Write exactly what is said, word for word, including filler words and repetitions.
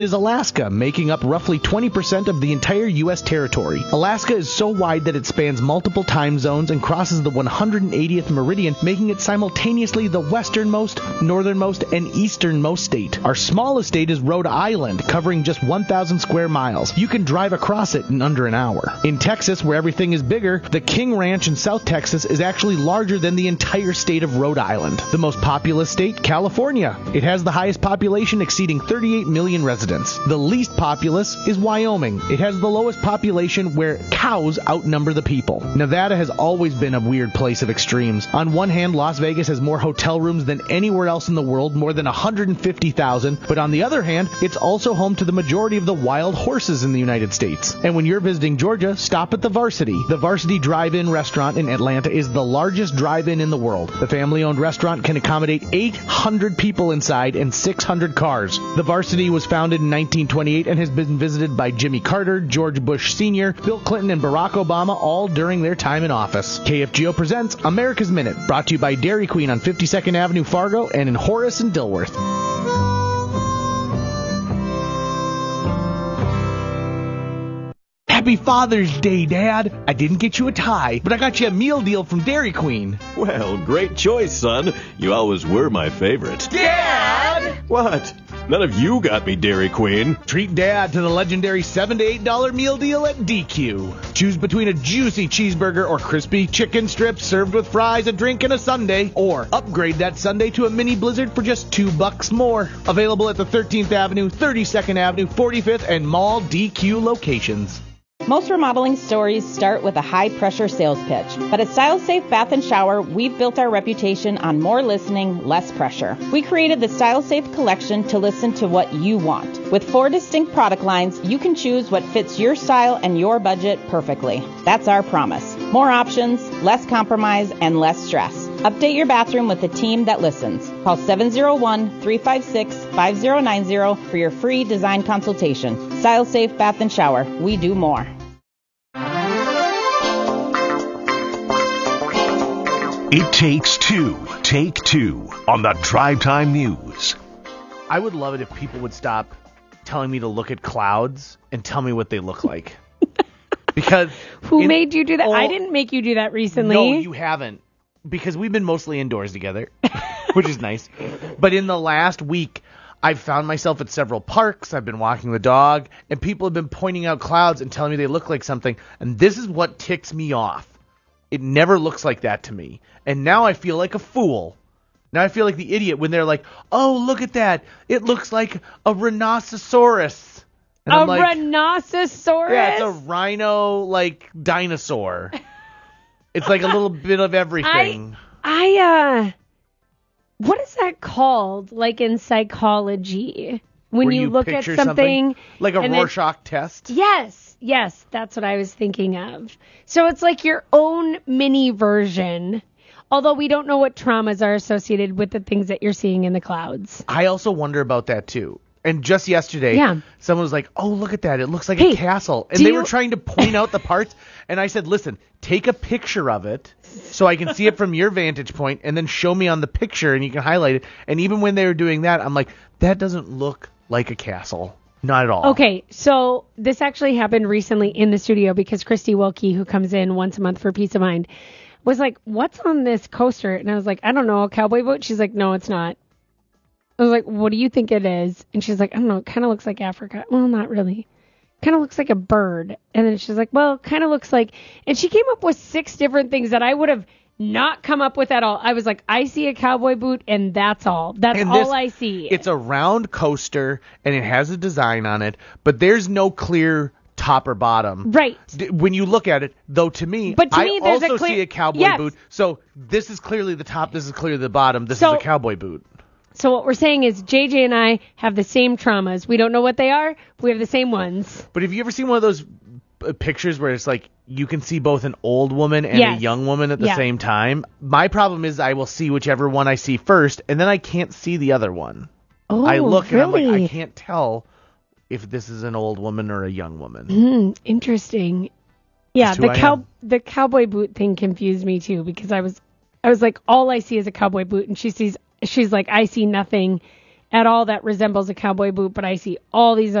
is Alaska, making up roughly twenty percent of the entire U S territory. Alaska is so wide that it spans multiple time zones and crosses the one hundred eightieth meridian, making it simultaneously the westernmost, northernmost, and easternmost state. Our smallest state is Rhode Island, covering just one thousand square miles. You can drive across it in under an hour. In Texas, where everything is bigger, the King Ranch in South Texas is actually larger than the entire state of Rhode Island. The most populous state, California. It has the highest population, exceeding thirty-eight million residents. The least populous is Wyoming. It has the lowest population, where cows outnumber the people. Nevada has always been a weird place of extremes. On one hand, Las Vegas has more hotel rooms than anywhere else in the world, more than one hundred fifty thousand, but on the other hand, it's also home to the majority of the wild horses in the United States. And when you're visiting Georgia, stop at the Varsity. The Varsity Drive-In restaurant in Atlanta is the largest drive-in in the world. The family-owned restaurant can accommodate eight hundred people inside and six hundred cars. The Varsity was founded in nineteen twenty-eight and has been visited by Jimmy Carter, George Bush Senior, Bill Clinton, and Barack Obama, all during their time in office. K F G O presents America's Minute, brought to you by Dairy Queen on fifty-second Avenue, Fargo, and in Horace and Dilworth. Happy Father's Day, Dad. I didn't get you a tie, but I got you a meal deal from Dairy Queen. Well, great choice, son. You always were my favorite. Dad! What? None of you got me Dairy Queen. Treat Dad to the legendary seven to eight dollar meal deal at D Q. Choose between a juicy cheeseburger or crispy chicken strips served with fries, a drink, and a sundae. Or upgrade that sundae to a mini blizzard for just two bucks more. Available at the thirteenth Avenue, thirty-second Avenue, forty-fifth, and Mall D Q locations. Most remodeling stories start with a high-pressure sales pitch, but at Style Safe Bath and Shower, we've built our reputation on more listening, less pressure. We created the Style Safe collection to listen to what you want. With four distinct product lines, you can choose what fits your style and your budget perfectly. That's our promise. More options, less compromise, and less stress. Update your bathroom with a team that listens. Call seven oh one, three five six, five oh nine oh for your free design consultation. Style Safe Bath and Shower. We do more. It takes two. Take two on the Drive Time News. I would love it if people would stop telling me to look at clouds and tell me what they look like. Because Who in, made you do that? Oh, I didn't make you do that recently. No, you haven't. Because we've been mostly indoors together, which is nice. But in the last week, I've found myself at several parks. I've been walking the dog, and people have been pointing out clouds and telling me they look like something. And this is what ticks me off. It never looks like that to me. And now I feel like a fool. Now I feel like the idiot when they're like, oh, look at that. It looks like a rhinoceros. And a I'm like, rhinoceros? Yeah, it's a rhino, like, dinosaur. It's like a little bit of everything. I, I, uh, what is that called, like in psychology? When Where you, you look at picture something. Like a and Rorschach it, test? Yes, yes, that's what I was thinking of. So it's like your own mini version, although we don't know what traumas are associated with the things that you're seeing in the clouds. I also wonder about that, too. And just yesterday, yeah. someone was like, oh, look at that. It looks like hey, a castle. And they you... were trying to point out the parts. And I said, listen, take a picture of it so I can see it from your vantage point and then show me on the picture and you can highlight it. And even when they were doing that, I'm like, that doesn't look like a castle. Not at all. Okay, so this actually happened recently in the studio because Christy Wilkie, who comes in once a month for Peace of Mind, was like, what's on this coaster? And I was like, I don't know, a cowboy boat? She's like, no, it's not. I was like, what do you think it is? And she's like, I don't know, it kind of looks like Africa. Well, not really. Kind of looks like a bird. And then she's like, well, kind of looks like... And she came up with six different things that I would have not come up with at all. I was like, I see a cowboy boot, and that's all. That's and all this, I see. It's a round coaster, and it has a design on it, but there's no clear top or bottom. Right. When you look at it, though, to me, but to me I there's also a clear, see a cowboy yes. boot. So this is clearly the top, this is clearly the bottom, this so, is a cowboy boot. So what we're saying is J J and I have the same traumas. We don't know what they are, but we have the same ones. But have you ever seen one of those pictures where it's like you can see both an old woman and yes. a young woman at the yeah. same time? My problem is I will see whichever one I see first, and then I can't see the other one. Oh, I look really? and I'm like, I can't tell if this is an old woman or a young woman. Mm, interesting. Yeah, That's the who I cow am. the cowboy boot thing confused me too because I was I was like, all I see is a cowboy boot, and she sees she's like, I see nothing. at all that resembles a cowboy boot, but I see all these